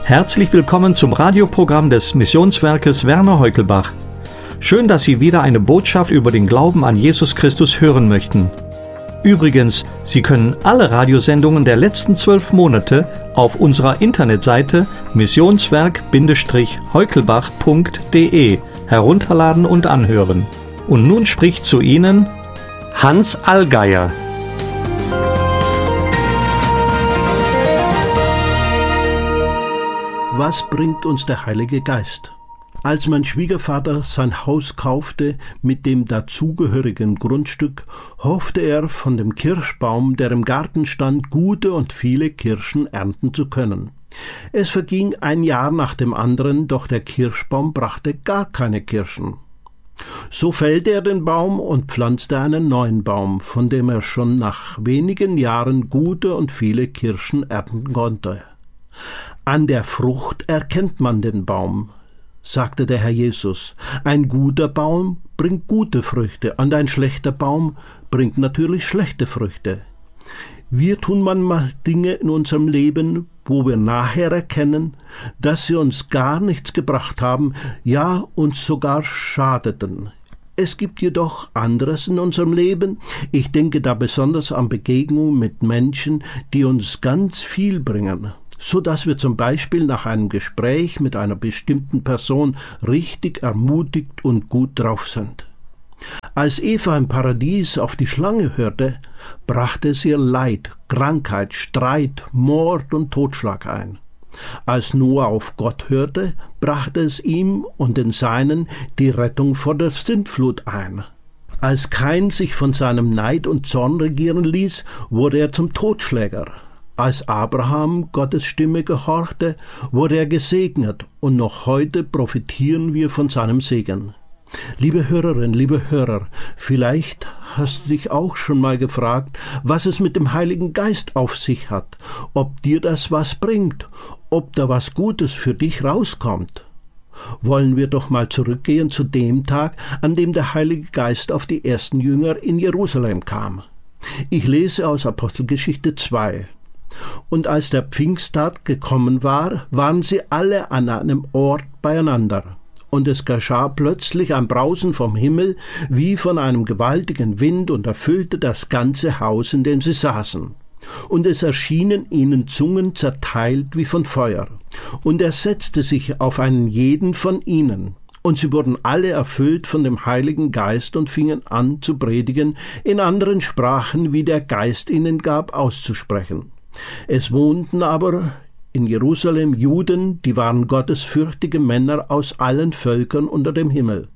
Herzlich willkommen zum Radioprogramm des Missionswerkes Werner Heukelbach. Schön, dass Sie wieder eine Botschaft über den Glauben an Jesus Christus hören möchten. Übrigens, Sie können alle Radiosendungen der letzten 12 Monate auf unserer Internetseite missionswerk-heukelbach.de herunterladen und anhören. Und nun spricht zu Ihnen Hans Allgeier. Was bringt uns der Heilige Geist? Als mein Schwiegervater sein Haus kaufte mit dem dazugehörigen Grundstück, hoffte er, von dem Kirschbaum, der im Garten stand, gute und viele Kirschen ernten zu können. Es verging ein Jahr nach dem anderen, doch der Kirschbaum brachte gar keine Kirschen. So fällte er den Baum und pflanzte einen neuen Baum, von dem er schon nach wenigen Jahren gute und viele Kirschen ernten konnte. An der Frucht erkennt man den Baum, sagte der Herr Jesus. Ein guter Baum bringt gute Früchte und ein schlechter Baum bringt natürlich schlechte Früchte. Wir tun manchmal Dinge in unserem Leben, wo wir nachher erkennen, dass sie uns gar nichts gebracht haben, ja uns sogar schadeten. Es gibt jedoch anderes in unserem Leben. Ich denke da besonders an Begegnungen mit Menschen, die uns ganz viel bringen, so dass wir zum Beispiel nach einem Gespräch mit einer bestimmten Person richtig ermutigt und gut drauf sind. Als Eva im Paradies auf die Schlange hörte, brachte es ihr Leid, Krankheit, Streit, Mord und Totschlag ein. Als Noah auf Gott hörte, brachte es ihm und den Seinen die Rettung vor der Sintflut ein. Als Kain sich von seinem Neid und Zorn regieren ließ, wurde er zum Totschläger. Als Abraham Gottes Stimme gehorchte, wurde er gesegnet, und noch heute profitieren wir von seinem Segen. Liebe Hörerin, liebe Hörer, vielleicht hast du dich auch schon mal gefragt, was es mit dem Heiligen Geist auf sich hat, ob dir das was bringt, ob da was Gutes für dich rauskommt. Wollen wir doch mal zurückgehen zu dem Tag, an dem der Heilige Geist auf die ersten Jünger in Jerusalem kam. Ich lese aus Apostelgeschichte 2. Und als der Pfingsttag gekommen war, waren sie alle an einem Ort beieinander. Und es geschah plötzlich ein Brausen vom Himmel, wie von einem gewaltigen Wind, und erfüllte das ganze Haus, in dem sie saßen. Und es erschienen ihnen Zungen zerteilt wie von Feuer. Und er setzte sich auf einen jeden von ihnen. Und sie wurden alle erfüllt von dem Heiligen Geist und fingen an zu predigen, in anderen Sprachen, wie der Geist ihnen gab, auszusprechen. Es wohnten aber in Jerusalem Juden, die waren gottesfürchtige Männer aus allen Völkern unter dem Himmel.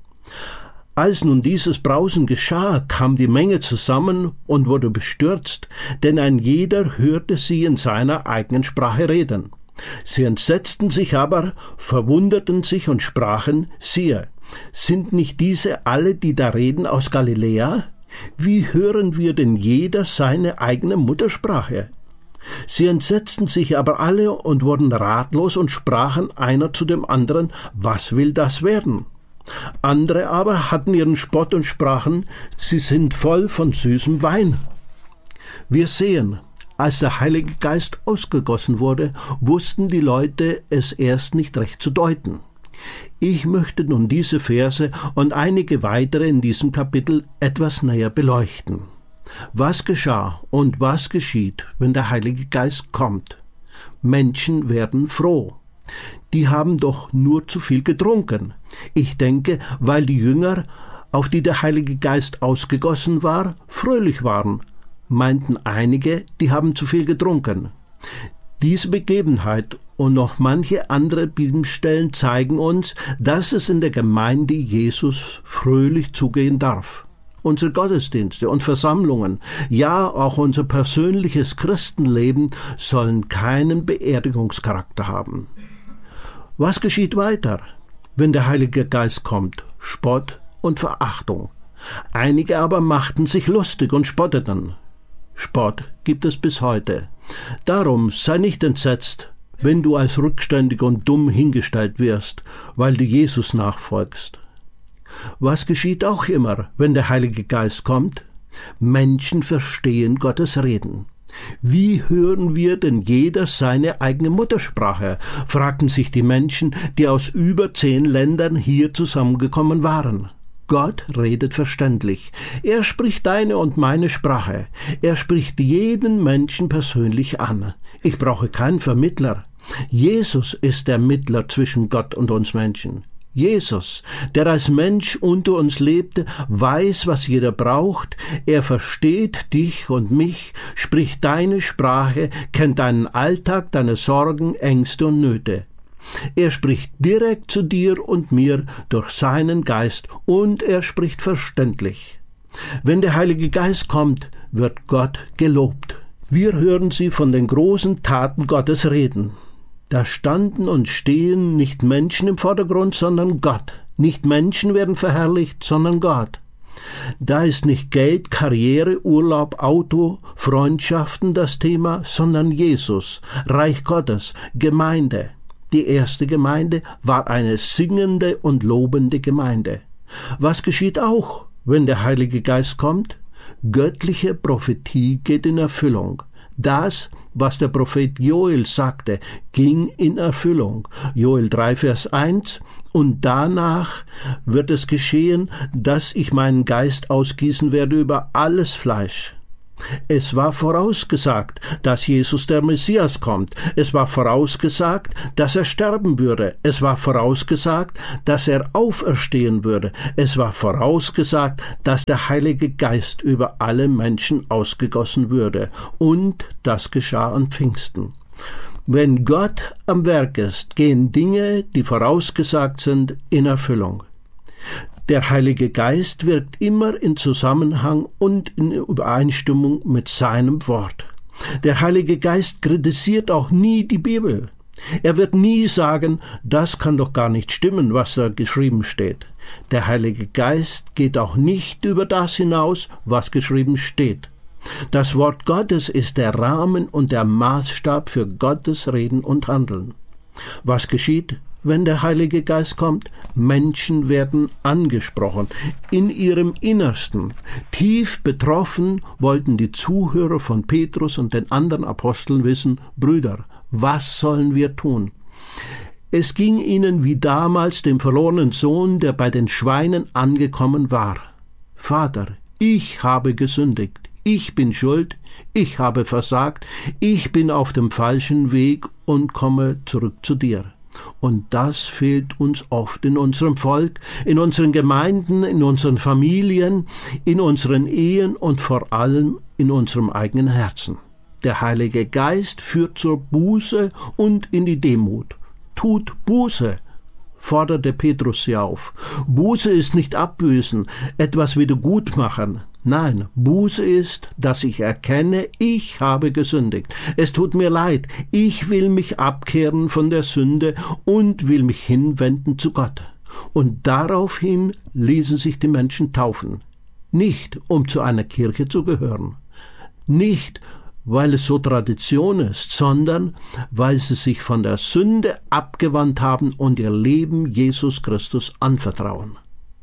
Als nun dieses Brausen geschah, kam die Menge zusammen und wurde bestürzt, denn ein jeder hörte sie in seiner eigenen Sprache reden. Sie entsetzten sich aber, verwunderten sich und sprachen: Siehe, sind nicht diese alle, die da reden, aus Galiläa? Wie hören wir denn jeder seine eigene Muttersprache? Sie entsetzten sich aber alle und wurden ratlos und sprachen einer zu dem anderen: Was will das werden? Andere aber hatten ihren Spott und sprachen: Sie sind voll von süßem Wein. Wir sehen, als der Heilige Geist ausgegossen wurde, wussten die Leute es erst nicht recht zu deuten. Ich möchte nun diese Verse und einige weitere in diesem Kapitel etwas näher beleuchten. Was geschah und was geschieht, wenn der Heilige Geist kommt? Menschen werden froh. Die haben doch nur zu viel getrunken. Ich denke, weil die Jünger, auf die der Heilige Geist ausgegossen war, fröhlich waren, meinten einige, die haben zu viel getrunken. Diese Begebenheit und noch manche andere Bibelstellen zeigen uns, dass es in der Gemeinde Jesus fröhlich zugehen darf. Unsere Gottesdienste und Versammlungen, ja auch unser persönliches Christenleben sollen keinen Beerdigungscharakter haben. Was geschieht weiter, wenn der Heilige Geist kommt? Spott und Verachtung. Einige aber machten sich lustig und spotteten. Spott gibt es bis heute. Darum sei nicht entsetzt, wenn du als rückständig und dumm hingestellt wirst, weil du Jesus nachfolgst. Was geschieht auch immer, wenn der Heilige Geist kommt? Menschen verstehen Gottes Reden. Wie hören wir denn jeder seine eigene Muttersprache? Fragten sich die Menschen, die aus über 10 Ländern hier zusammengekommen waren. Gott redet verständlich. Er spricht deine und meine Sprache. Er spricht jeden Menschen persönlich an. Ich brauche keinen Vermittler. Jesus ist der Mittler zwischen Gott und uns Menschen. Jesus, der als Mensch unter uns lebte, weiß, was jeder braucht. Er versteht dich und mich, spricht deine Sprache, kennt deinen Alltag, deine Sorgen, Ängste und Nöte. Er spricht direkt zu dir und mir durch seinen Geist und er spricht verständlich. Wenn der Heilige Geist kommt, wird Gott gelobt. Wir hören sie von den großen Taten Gottes reden. Da standen und stehen nicht Menschen im Vordergrund, sondern Gott. Nicht Menschen werden verherrlicht, sondern Gott. Da ist nicht Geld, Karriere, Urlaub, Auto, Freundschaften das Thema, sondern Jesus, Reich Gottes, Gemeinde. Die erste Gemeinde war eine singende und lobende Gemeinde. Was geschieht auch, wenn der Heilige Geist kommt? Göttliche Prophetie geht in Erfüllung. Das, was der Prophet Joel sagte, ging in Erfüllung. Joel 3, Vers 1. Und danach wird es geschehen, dass ich meinen Geist ausgießen werde über alles Fleisch. Es war vorausgesagt, dass Jesus der Messias kommt. Es war vorausgesagt, dass er sterben würde. Es war vorausgesagt, dass er auferstehen würde. Es war vorausgesagt, dass der Heilige Geist über alle Menschen ausgegossen würde. Und das geschah an Pfingsten. Wenn Gott am Werk ist, gehen Dinge, die vorausgesagt sind, in Erfüllung. Der Heilige Geist wirkt immer in Zusammenhang und in Übereinstimmung mit seinem Wort. Der Heilige Geist kritisiert auch nie die Bibel. Er wird nie sagen, das kann doch gar nicht stimmen, was da geschrieben steht. Der Heilige Geist geht auch nicht über das hinaus, was geschrieben steht. Das Wort Gottes ist der Rahmen und der Maßstab für Gottes Reden und Handeln. Was geschieht, wenn der Heilige Geist kommt? Menschen werden angesprochen, in ihrem Innersten. Tief betroffen wollten die Zuhörer von Petrus und den anderen Aposteln wissen, Brüder, was sollen wir tun? Es ging ihnen wie damals dem verlorenen Sohn, der bei den Schweinen angekommen war. Vater, ich habe gesündigt. Ich bin schuld, ich habe versagt, ich bin auf dem falschen Weg und komme zurück zu dir. Und das fehlt uns oft in unserem Volk, in unseren Gemeinden, in unseren Familien, in unseren Ehen und vor allem in unserem eigenen Herzen. Der Heilige Geist führt zur Buße und in die Demut. Tut Buße, forderte Petrus sie auf. Buße ist nicht abbüßen, etwas wieder gut machen. Nein, Buße ist, dass ich erkenne, ich habe gesündigt. Es tut mir leid, ich will mich abkehren von der Sünde und will mich hinwenden zu Gott. Und daraufhin ließen sich die Menschen taufen. Nicht, um zu einer Kirche zu gehören. Nicht, weil es so Tradition ist, sondern weil sie sich von der Sünde abgewandt haben und ihr Leben Jesus Christus anvertrauen.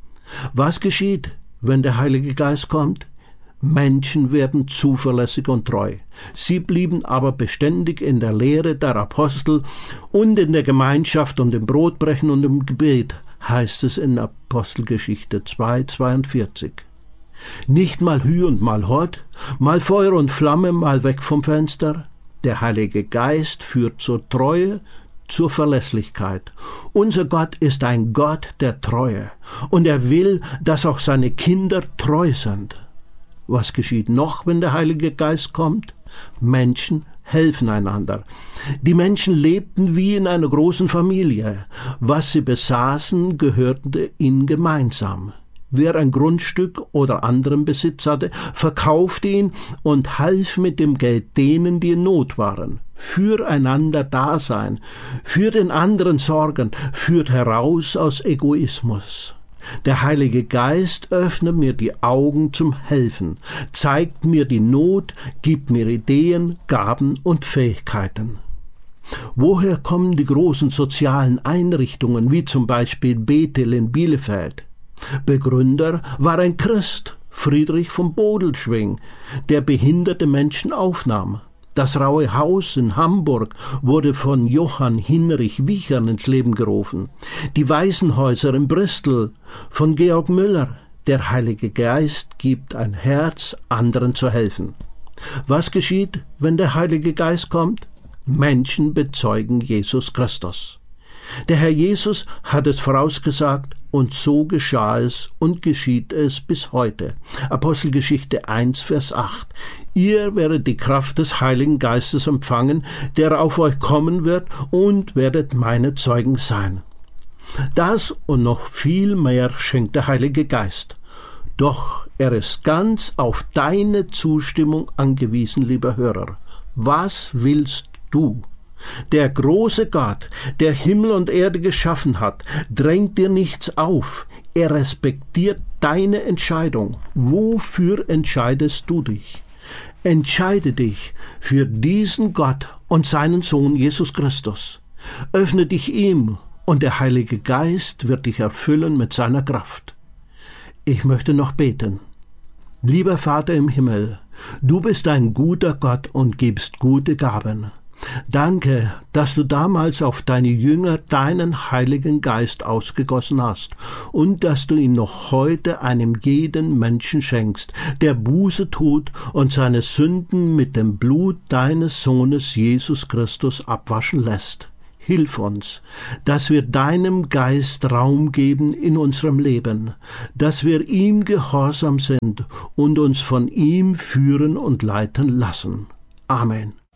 Was geschieht, wenn der Heilige Geist kommt? Menschen werden zuverlässig und treu. Sie blieben aber beständig in der Lehre der Apostel und in der Gemeinschaft und im Brotbrechen und im Gebet, heißt es in Apostelgeschichte 2,42. Nicht mal Hü und mal Hott, mal Feuer und Flamme, mal weg vom Fenster. Der Heilige Geist führt zur Treue, zur Verlässlichkeit. Unser Gott ist ein Gott der Treue und er will, dass auch seine Kinder treu sind. Was geschieht noch, wenn der Heilige Geist kommt? Menschen helfen einander. Die Menschen lebten wie in einer großen Familie. Was sie besaßen, gehörte ihnen gemeinsam. Wer ein Grundstück oder anderen Besitz hatte, verkaufte ihn und half mit dem Geld denen, die in Not waren. Füreinander Dasein, für den anderen sorgen, führt heraus aus Egoismus. Der Heilige Geist öffnet mir die Augen zum Helfen, zeigt mir die Not, gibt mir Ideen, Gaben und Fähigkeiten. Woher kommen die großen sozialen Einrichtungen, wie zum Beispiel Bethel in Bielefeld? Begründer war ein Christ, Friedrich von Bodelschwingh, der behinderte Menschen aufnahm. Das Raue Haus in Hamburg wurde von Johann Hinrich Wichern ins Leben gerufen. Die Waisenhäuser in Bristol von Georg Müller. Der Heilige Geist gibt ein Herz, anderen zu helfen. Was geschieht, wenn der Heilige Geist kommt? Menschen bezeugen Jesus Christus. Der Herr Jesus hat es vorausgesagt und so geschah es und geschieht es bis heute. Apostelgeschichte 1, Vers 8. Ihr werdet die Kraft des Heiligen Geistes empfangen, der auf euch kommen wird, und werdet meine Zeugen sein. Das und noch viel mehr schenkt der Heilige Geist. Doch er ist ganz auf deine Zustimmung angewiesen, lieber Hörer. Was willst du? Der große Gott, der Himmel und Erde geschaffen hat, drängt dir nichts auf. Er respektiert deine Entscheidung. Wofür entscheidest du dich? Entscheide dich für diesen Gott und seinen Sohn Jesus Christus. Öffne dich ihm und der Heilige Geist wird dich erfüllen mit seiner Kraft. Ich möchte noch beten. Lieber Vater im Himmel, du bist ein guter Gott und gibst gute Gaben. Danke, dass du damals auf deine Jünger deinen Heiligen Geist ausgegossen hast und dass du ihn noch heute einem jeden Menschen schenkst, der Buße tut und seine Sünden mit dem Blut deines Sohnes Jesus Christus abwaschen lässt. Hilf uns, dass wir deinem Geist Raum geben in unserem Leben, dass wir ihm gehorsam sind und uns von ihm führen und leiten lassen. Amen.